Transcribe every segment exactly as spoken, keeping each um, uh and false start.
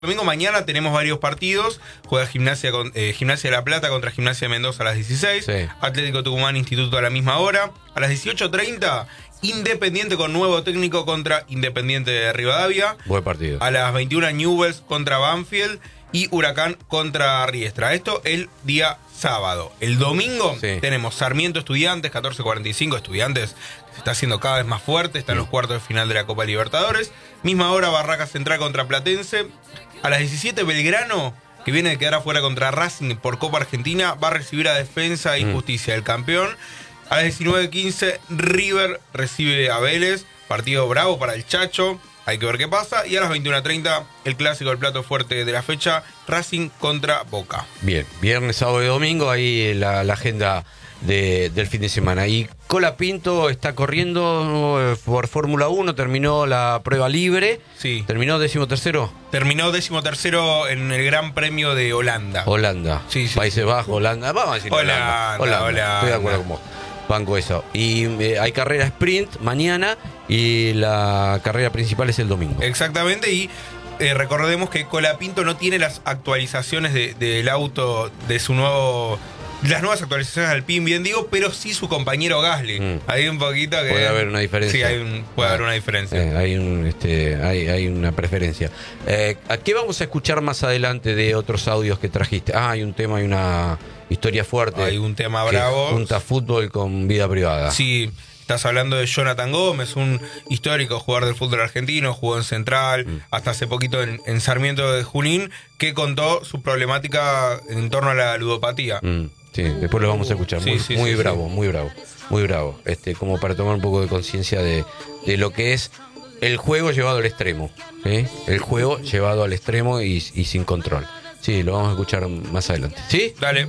Domingo mañana tenemos varios partidos. Juega Gimnasia, con, eh, Gimnasia de La Plata contra Gimnasia de Mendoza a las dieciséis. Sí. Atlético Tucumán Instituto a la misma hora. A las dieciocho treinta, Independiente con nuevo técnico contra Independiente de Rivadavia. Buen partido. A las veintiuna, Newell's contra Banfield y Huracán contra Riestra. Esto el día sábado. El domingo sí. tenemos Sarmiento Estudiantes, catorce cuarenta y cinco. Estudiantes se está haciendo cada vez más fuerte. Está en los cuartos de final de la Copa Libertadores. Misma hora, Barracas Central contra Platense. A las diecisiete, Belgrano, que viene de quedar afuera contra Racing por Copa Argentina, va a recibir a Defensa y Justicia, el campeón. A las diecinueve quince, River recibe a Vélez. Partido bravo para el Chacho. Hay que ver qué pasa. Y a las veintiuna treinta, el clásico, el plato fuerte de la fecha, Racing contra Boca. Bien, viernes, sábado y domingo, ahí la, la agenda de, del fin de semana. Y Colapinto está corriendo por Fórmula uno, terminó la prueba libre. Sí. ¿Terminó décimo tercero? Terminó décimo tercero en el Gran Premio de Holanda. Holanda. Sí, sí, Países sí. Bajos, Holanda. Vamos a decir Holanda. Holanda. Holanda. Holanda. Estoy de acuerdo con vos. Banco eso. Y eh, hay carrera sprint mañana y la carrera principal es el domingo. Exactamente, y eh, recordemos que Colapinto no tiene las actualizaciones de, del auto, de su nuevo... Las nuevas actualizaciones del Alpine, bien digo, pero sí su compañero Gasly. Mm. Hay un poquito que... Puede haber una diferencia. Sí, hay un, puede ah, haber una diferencia. Eh, hay, un, este, hay, hay una preferencia. Eh, ¿A qué vamos a escuchar más adelante de otros audios que trajiste? Ah, hay un tema, hay una historia fuerte. Hay un tema bravo. Junta fútbol con vida privada. Sí, estás hablando de Jonathan Gómez, un histórico jugador del fútbol argentino, jugó en Central, mm. hasta hace poquito en, en Sarmiento de Junín, que contó su problemática en torno a la ludopatía. Mm. Sí, después lo vamos a escuchar. Muy, sí, sí, muy sí, bravo, sí. muy bravo, muy bravo. Este, como para tomar un poco de conciencia de, de lo que es el juego llevado al extremo. ¿Sí? El juego llevado al extremo y, y sin control. Sí, lo vamos a escuchar más adelante. ¿Sí? Dale.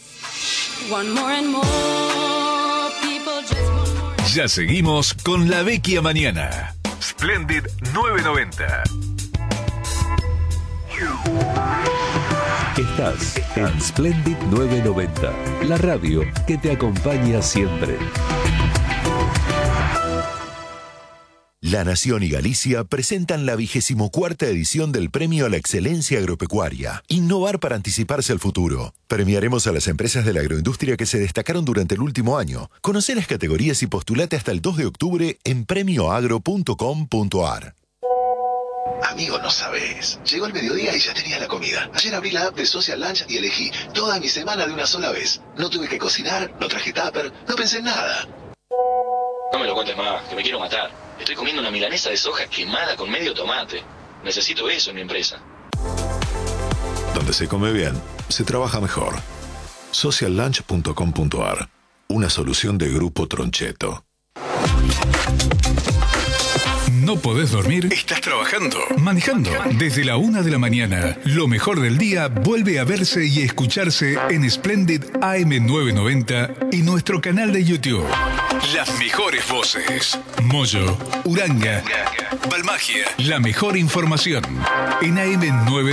Ya seguimos con La Vecchia Mañana. Splendid nueve noventa. Estás en Splendid nueve noventa, la radio que te acompaña siempre. La Nación y Galicia presentan la vigésimo cuarta edición del Premio a la Excelencia Agropecuaria. Innovar para anticiparse al futuro. Premiaremos a las empresas de la agroindustria que se destacaron durante el último año. Conoce las categorías y postulate hasta el dos de octubre en premio agro punto com punto a r. Amigo, no sabes. Llegó el mediodía y ya tenía la comida. Ayer abrí la app de Social Lunch y elegí toda mi semana de una sola vez. No tuve que cocinar, no traje tupper, no pensé en nada. No me lo cuentes más, que me quiero matar. Estoy comiendo una milanesa de soja quemada con medio tomate. Necesito eso en mi empresa. Donde se come bien, se trabaja mejor. social lunch punto com punto a r. Una solución de Grupo Troncheto. ¿No podés dormir? ¿Estás trabajando? ¿Manejando? Desde la una de la mañana, lo mejor del día vuelve a verse y escucharse en Splendid A M novecientos noventa y nuestro canal de YouTube. Las mejores voces. Moyo, Uranga, Balmagia. La mejor información en A M novecientos noventa.